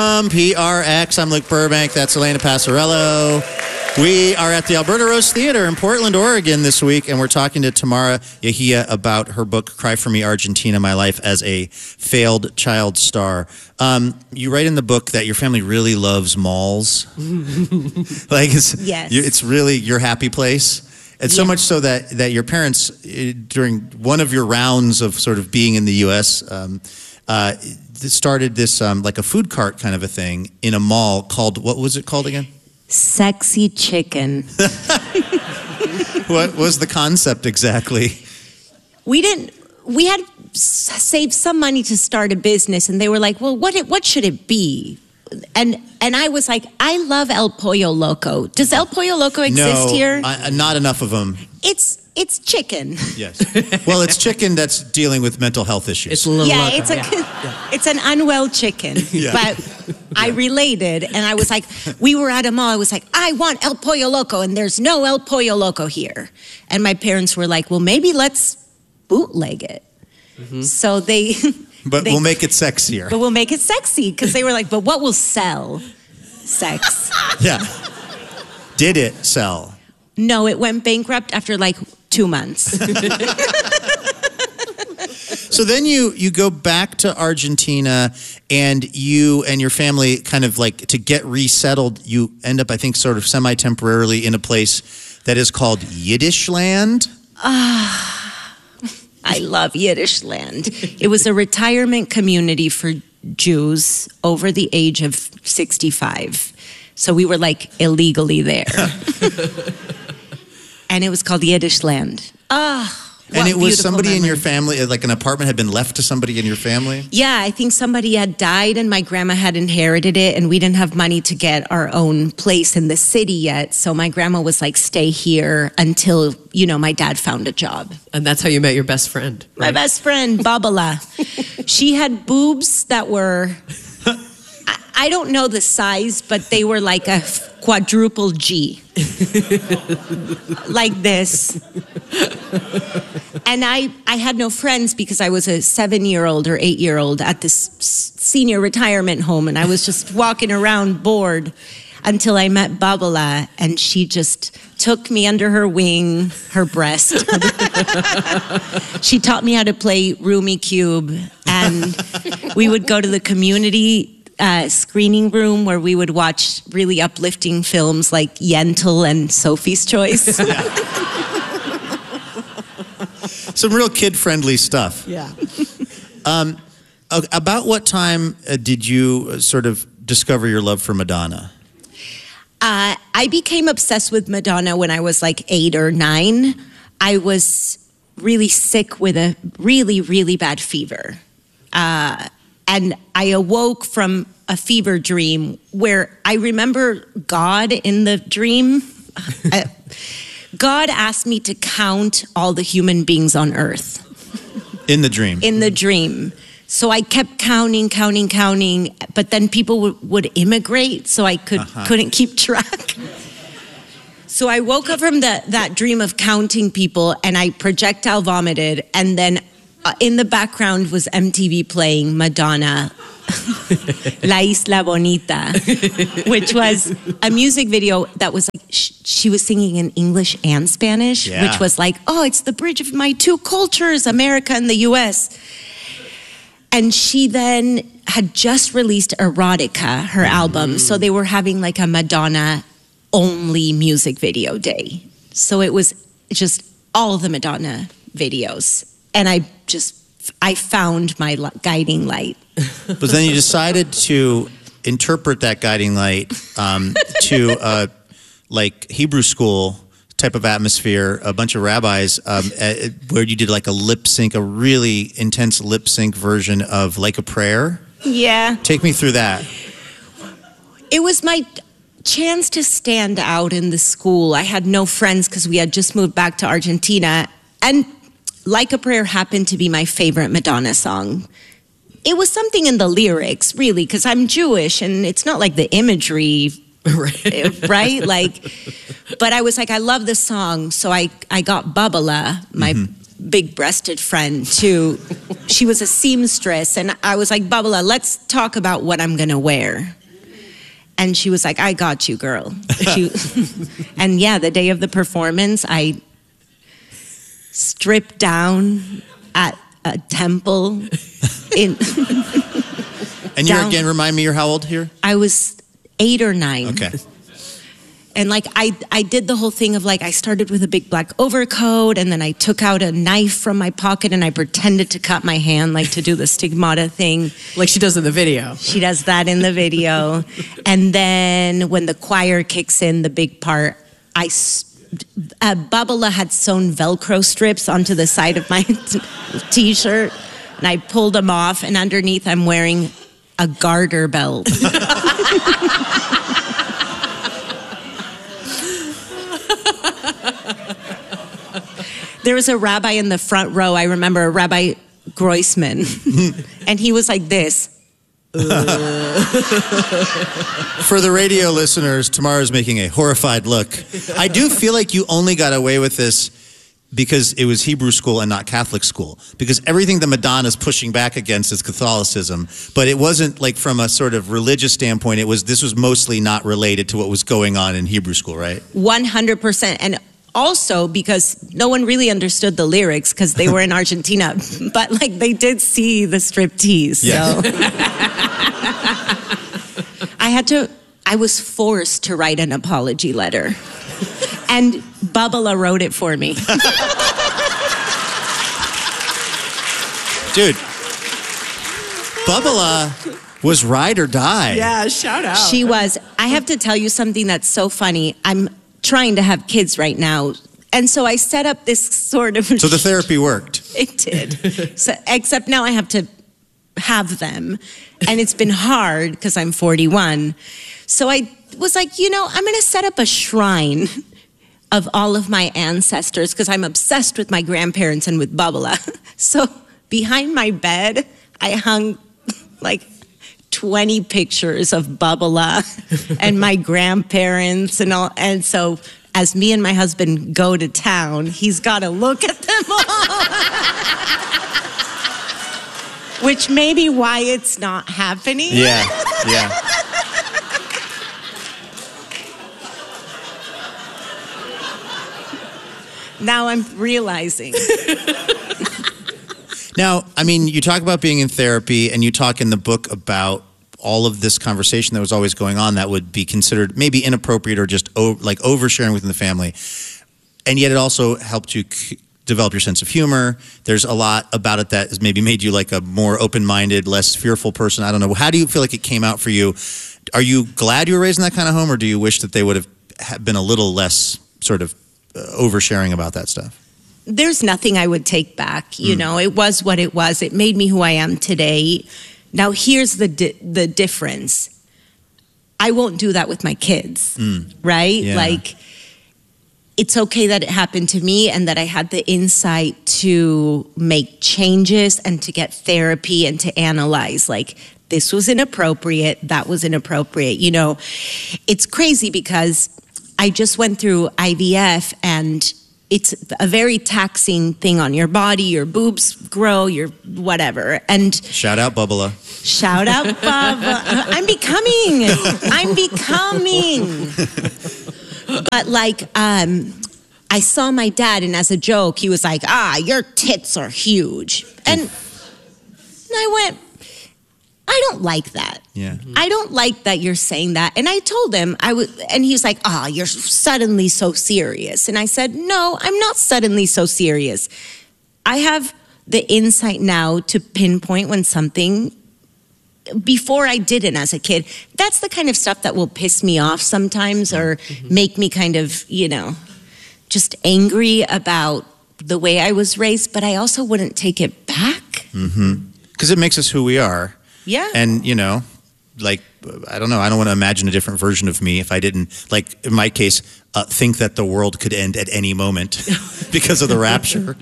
PRX, I'm Luke Burbank. That's Elena Passarello. We are at the Alberta Rose Theater in Portland, Oregon this week, and we're talking to Tamara Yahia about her book, Cry For Me, Argentina, My Life as a Failed Child Star. You write in the book that your family really loves malls. It's really your happy place. And so much so that your parents, during one of your rounds of sort of being in the U.S., started this like a food cart kind of a thing in a mall called, what was it called again? Sexy Chicken. What was the concept exactly? We had saved some money to start a business, and they were like, well, what should it be? And I was like, I love El Pollo Loco. Does El Pollo Loco exist here? Not enough of them. It's chicken. Yes. Well, it's chicken that's dealing with mental health issues. It's a little it's an unwell chicken. Yeah. But I related, and I was like, we were at a mall. I was like, I want El Pollo Loco, and there's no El Pollo Loco here. And my parents were like, well, maybe let's bootleg it. Mm-hmm. So they... we'll make it sexier. But we'll make it sexy, because they were like, but what will sell? Sex. Yeah. Did it sell? No, it went bankrupt after like 2 months. So then you go back to Argentina, and you and your family kind of like, to get resettled, you end up, I think, sort of semi-temporarily in a place that is called Yiddish Land. I love Yiddish Land. It was a retirement community for Jews over the age of 65. So we were like illegally there. And it was called Yiddish Land. And it was somebody in your family, like an apartment had been left to somebody in your family? Yeah, I think somebody had died and my grandma had inherited it, and we didn't have money to get our own place in the city yet. So my grandma was like, stay here until, my dad found a job. And that's how you met your best friend, right? My best friend, Babala. She had boobs that were, I don't know the size, but they were like a quadruple G. Like this. And I had no friends because I was a 7-year-old or 8-year-old at this senior retirement home, and I was just walking around bored until I met Babala, and she just took me under her wing, her breast. She taught me how to play Rumi Cube, and we would go to the community screening room where we would watch really uplifting films like Yentl and Sophie's Choice. Some real kid-friendly stuff. Yeah. About what time did you sort of discover your love for Madonna? I became obsessed with Madonna when I was like 8 or 9. I was really sick with a really, really bad fever. And I awoke from a fever dream where I remember God in the dream. God asked me to count all the human beings on earth. In the dream? In the dream. So I kept counting, but then people would immigrate, so I couldn't keep track. So I woke up from that dream of counting people, and I projectile vomited, and then in the background was MTV playing Madonna, La Isla Bonita, which was a music video that was like, she was singing in English and Spanish, which was like, oh, it's the bridge of my two cultures, America and the US. And she then had just released Erotica, her album. So they were having like a Madonna-only music video day. So it was just all the Madonna videos. And I found my guiding light. But then you decided to interpret that guiding light to like Hebrew school type of atmosphere, a bunch of rabbis, where you did like a lip sync, a really intense lip sync version of Like a Prayer. Yeah. Take me through that. It was my chance to stand out in the school. I had no friends because we had just moved back to Argentina. And Like a Prayer happened to be my favorite Madonna song. It was something in the lyrics, really, because I'm Jewish, and it's not like the imagery, right? Like, but I was like, I love this song, so I got Babala, my big-breasted friend too. She was a seamstress, and I was like, Babala, let's talk about what I'm gonna wear. And she was like, I got you, girl. And yeah, the day of the performance, I stripped down at a temple in. And you're again, remind me, you're how old here? I was 8 or 9. Okay. And like I did the whole thing of like I started with a big black overcoat, and then I took out a knife from my pocket and I pretended to cut my hand, like to do the stigmata thing. Like she does in the video. She does that in the video. And then when the choir kicks in, the big part, Babala had sewn Velcro strips onto the side of my t-shirt, and I pulled them off, and underneath I'm wearing a garter belt. There was a rabbi in the front row, I remember, Rabbi Groisman, and he was like this. For the radio listeners, Tamara's making a horrified look. I do feel like you only got away with this because it was Hebrew school and not Catholic school. Because everything that Madonna's pushing back against is Catholicism. But it wasn't like from a sort of religious standpoint, this was mostly not related to what was going on in Hebrew school, right? 100%. And also because no one really understood the lyrics because they were in Argentina. But like they did see the striptease. Yes. So I was forced to write an apology letter. And Babala wrote it for me. Dude, Babala was ride or die. Yeah, shout out. She was. I have to tell you something that's so funny. I'm trying to have kids right now. And so I set up this sort of... So the therapy worked. It did. So, except now I have to have them. And it's been hard because I'm 41. So I was like, I'm going to set up a shrine of all of my ancestors because I'm obsessed with my grandparents and with Babala. So behind my bed, I hung like 20 pictures of Babala and my grandparents and all. And so as me and my husband go to town, he's got to look at them all. Which may be why it's not happening. Yeah. Now I'm realizing. Now, I mean, you talk about being in therapy, and you talk in the book about all of this conversation that was always going on that would be considered maybe inappropriate or just like oversharing within the family. And yet it also helped you develop your sense of humor. There's a lot about it that has maybe made you like a more open-minded, less fearful person. I don't know. How do you feel like it came out for you? Are you glad you were raised in that kind of home, or do you wish that they would have been a little less sort of oversharing about that stuff? There's nothing I would take back. It was what it was. It made me who I am today. Now, here's the difference. I won't do that with my kids, right? Yeah. Like, it's okay that it happened to me and that I had the insight to make changes and to get therapy and to analyze, like, this was inappropriate, that was inappropriate. It's crazy because I just went through IVF, and it's a very taxing thing on your body. Your boobs grow, your whatever. And shout out Babala. Shout out Baba. I'm becoming. But like, I saw my dad, and as a joke, he was like, your tits are huge. And I went, I don't like that. Yeah. I don't like that you're saying that. And I told him, and he's like, you're suddenly so serious. And I said, no, I'm not suddenly so serious. I have the insight now to pinpoint when something, before I didn't as a kid. That's the kind of stuff that will piss me off sometimes, or make me kind of, just angry about the way I was raised, but I also wouldn't take it back. Because it makes us who we are. Yeah. And, like, I don't know, I don't want to imagine a different version of me if I didn't, like, in my case, think that the world could end at any moment because of the rapture.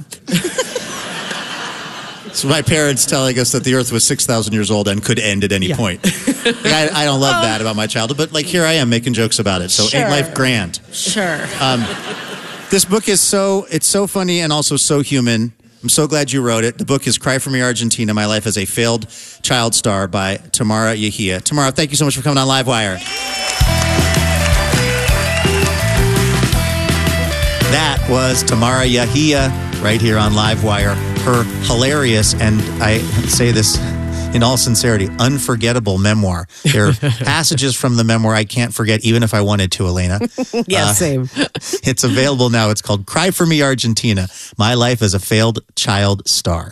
So my parents telling us that the earth was 6,000 years old and could end at any point. Like, I don't love that about my childhood, but like here I am making jokes about it. So Sure. ain't life grand? Sure. This book is it's so funny and also so human. I'm so glad you wrote it. The book is Cry for Me, Argentina, My Life as a Failed Child Star by Tamara Yahia. Tamara, thank you so much for coming on Livewire. That was Tamara Yahia right here on Livewire. Her hilarious, and I say this in all sincerity, unforgettable memoir. There are passages from the memoir I can't forget, even if I wanted to, Elena. Yeah, same. It's available now. It's called Cry for Me, Argentina, My Life as a Failed Child Star.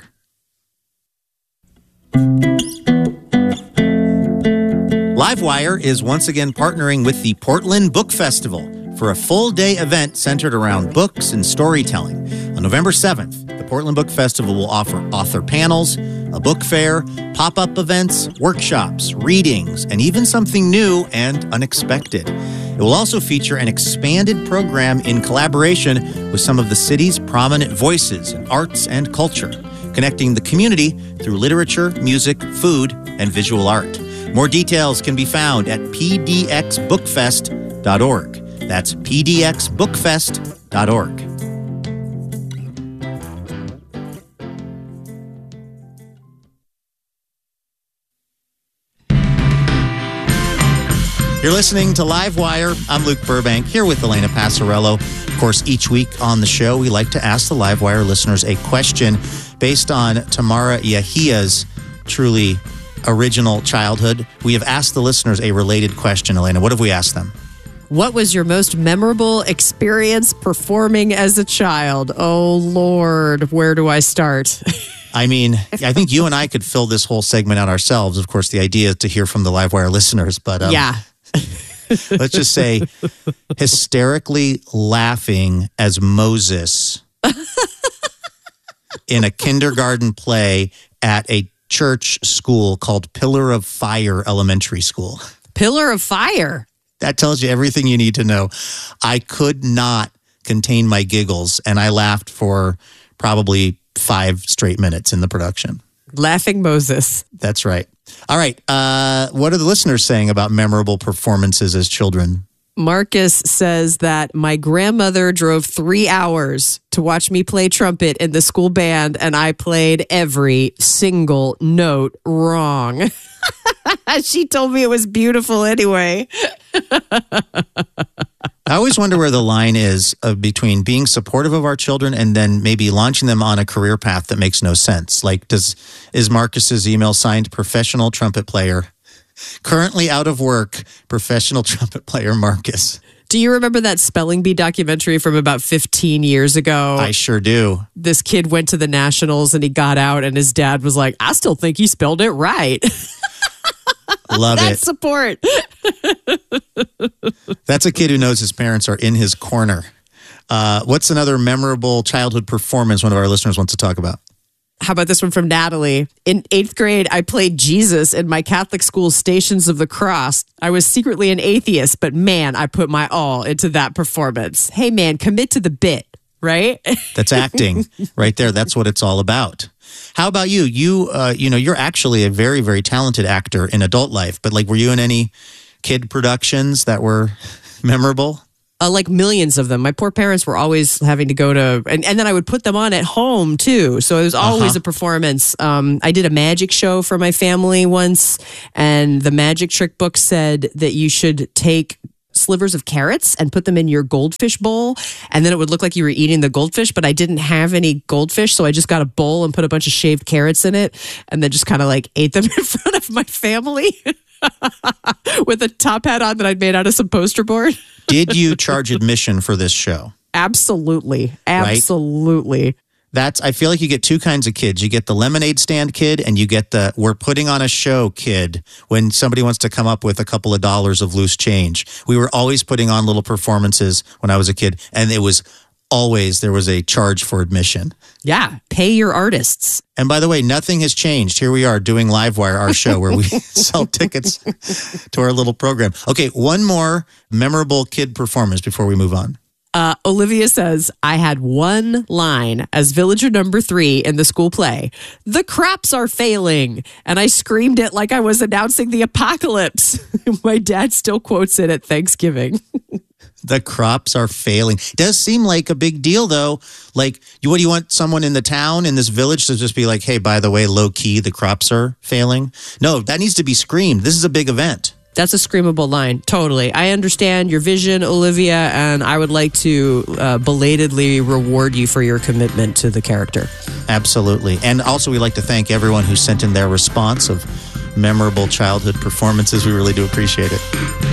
Livewire is once again partnering with the Portland Book Festival for a full-day event centered around books and storytelling. On November 7th, the Portland Book Festival will offer author panels, a book fair, pop-up events, workshops, readings, and even something new and unexpected. It will also feature an expanded program in collaboration with some of the city's prominent voices in arts and culture, connecting the community through literature, music, food, and visual art. More details can be found at pdxbookfest.org. That's pdxbookfest.org. You're listening to Livewire. I'm Luke Burbank, here with Elena Passarello. Of course, each week on the show, we like to ask the Livewire listeners a question based on Tamara Yahia's truly original childhood. We have asked the listeners a related question, Elena. What have we asked them? What was your most memorable experience performing as a child? Oh, Lord, where do I start? I mean, I think you and I could fill this whole segment out ourselves. Of course, the idea is to hear from the Livewire listeners, but yeah. Let's just say hysterically laughing as Moses in a kindergarten play at a church school called Pillar of Fire Elementary School. Pillar of Fire? That tells you everything you need to know. I could not contain my giggles, and I laughed for probably 5 straight minutes in the production. Laughing Moses. That's right. All right. What are the listeners saying about memorable performances as children? Marcus says that my grandmother drove 3 hours to watch me play trumpet in the school band, and I played every single note wrong. She told me it was beautiful anyway. I always wonder where the line is between being supportive of our children and then maybe launching them on a career path that makes no sense. Like, is Marcus's email signed professional trumpet player? Currently out of work, professional trumpet player Marcus. Do you remember that Spelling Bee documentary from about 15 years ago? I sure do. This kid went to the Nationals and he got out and his dad was like, I still think he spelled it right. Love That's it. Support. That's a kid who knows his parents are in his corner. What's another memorable childhood performance one of our listeners wants to talk about? How about this one from Natalie? In 8th grade, I played Jesus in my Catholic school Stations of the Cross. I was secretly an atheist, but man, I put my all into that performance. Hey man, commit to the bit, right? That's acting right there. That's what it's all about. How about you? You're actually a very, very talented actor in adult life, but like, were you in any kid productions that were memorable? Like millions of them. My poor parents were always having to go to, and then I would put them on at home too. So it was always a performance. I did a magic show for my family once, and the magic trick book said that you should take slivers of carrots and put them in your goldfish bowl, and then it would look like you were eating the goldfish, but I didn't have any goldfish, so I just got a bowl and put a bunch of shaved carrots in it, and then just kind of like ate them in front of my family with a top hat on that I'd made out of some poster board. Did you charge admission for this show? Absolutely. Absolutely. Right? I feel like you get 2 kinds of kids. You get the lemonade stand kid, and you get the we're putting on a show kid when somebody wants to come up with a couple of dollars of loose change. We were always putting on little performances when I was a kid, and there was a charge for admission. Yeah, pay your artists. And by the way, nothing has changed. Here we are doing Livewire, our show, where we sell tickets to our little program. Okay, one more memorable kid performance before we move on. Olivia says, I had one line as villager number 3 in the school play. The crops are failing. And I screamed it like I was announcing the apocalypse. My dad still quotes it at Thanksgiving. The crops are failing. Does seem like a big deal, though. Like, what do you want someone in the town, in this village, to just be like, hey, by the way, low key, the crops are failing? No, that needs to be screamed. This is a big event. That's a screamable line. Totally. I understand your vision, Olivia, and I would like to belatedly reward you for your commitment to the character. Absolutely. And also, we'd like to thank everyone who sent in their response of memorable childhood performances. We really do appreciate it.